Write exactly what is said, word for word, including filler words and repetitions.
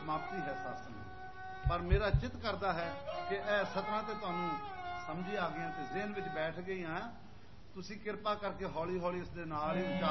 ਸਮਾਪਤੀ ਹੈ ਸਾਸਨ। ਪਰ ਮੇਰਾ ਚਿੱਤ ਕਰਦਾ ਹੈ ਕਿ ਇਹ ਸਤਰਾਂ ਤੇ ਤੁਹਾਨੂੰ ਸਮਝੀ ਆ ਗਈਆਂ ਤੇ ਜ਼ਿਹਨ ਵਿੱਚ ਬੈਠ ਗਈਆਂ। ਤੁਸੀਂ ਕਿਰਪਾ ਕਰਕੇ ਹੌਲੀ ਹੌਲੀ ਇਸ ਦੇ ਨਾਲ ਹੀ